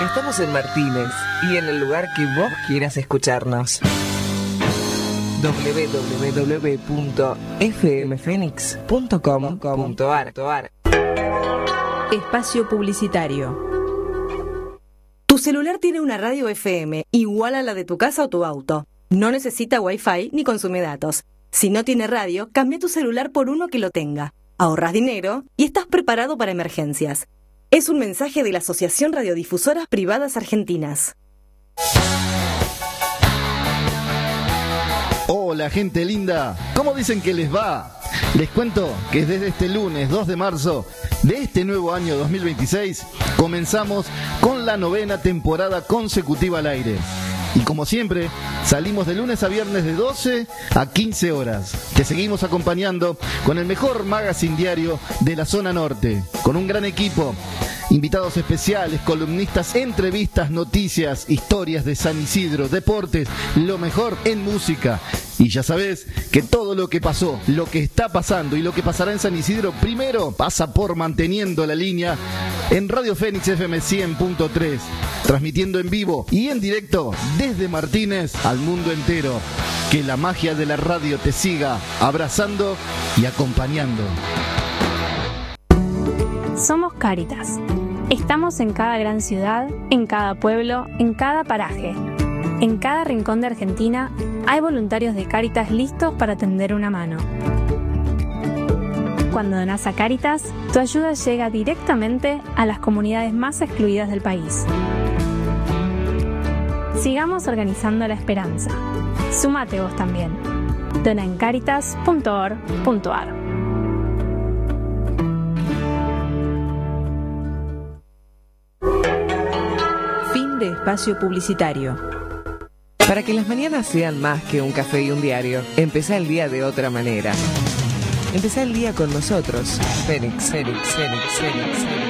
Estamos en Martínez y en el lugar que vos quieras escucharnos. www.fmfenix.com.ar. Espacio publicitario. Tu celular tiene una radio FM igual a la de tu casa o tu auto. No necesita Wi-Fi ni consume datos. Si no tiene radio, cambia tu celular por uno que lo tenga. Ahorras dinero y estás preparado para emergencias. Es un mensaje de la Asociación Radiodifusoras Privadas Argentinas. Hola gente linda, ¿cómo dicen que les va? Les cuento que desde este lunes 2 de marzo de este nuevo año 2026 comenzamos con la 9ª temporada consecutiva al aire. Y como siempre, salimos de lunes a viernes de 12 a 15 horas. Te seguimos acompañando con el mejor magazine diario de la zona norte, con un gran equipo, invitados especiales, columnistas, entrevistas, noticias, historias de San Isidro, deportes, lo mejor en música. Y ya sabés que todo lo que pasó, lo que está pasando y lo que pasará en San Isidro, primero pasa por manteniendo la línea en Radio Fénix FM 100.3, transmitiendo en vivo y en directo desde Martínez al mundo entero. Que la magia de la radio te siga abrazando y acompañando. Somos Cáritas. Estamos en cada gran ciudad, en cada pueblo, en cada paraje. En cada rincón de Argentina hay voluntarios de Cáritas listos para tender una mano. Cuando donás a Cáritas, tu ayuda llega directamente a las comunidades más excluidas del país. Sigamos organizando la esperanza. Súmate vos también. Dona en caritas.org.ar. Fin de espacio publicitario. Para que las mañanas sean más que un café y un diario, empezá el día de otra manera. Empezá el día con nosotros. Fénix, Fénix, Fénix, Fénix, Fénix.